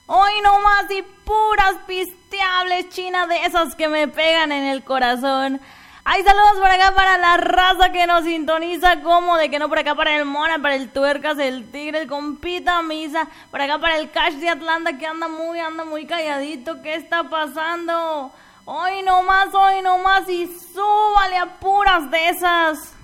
Hoy nomás y puras pisteables chinas de esas que me pegan en el corazón. Hay saludos por acá para la raza que nos sintoniza, como de que no, por acá para el Mona, para el Tuercas, el Tigre, el Compita Misa, por acá para el Cash de Atlanta que anda muy calladito. ¿Qué está pasando? Hoy nomás y súbale a puras de esas.